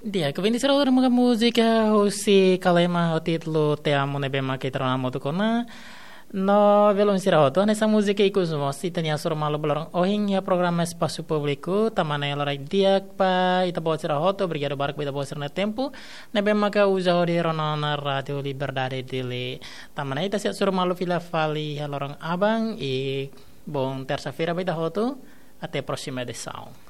Dia, que vem de ser outra música, o se calema o título Te amo ne bema que trona moto kona. No velon sira auto nessa música iku semua si tania sur malu belorong ohing ya programa espaço público tamana ela rai dia pa ita bawa sira auto obrigado barco ita bawa sira tempo ne bema ka usa odi rona na radio liberdade dele tamana ita sia sur malu fila fali ya lorong abang e bom terça-feira vai dar auto até a próxima edição.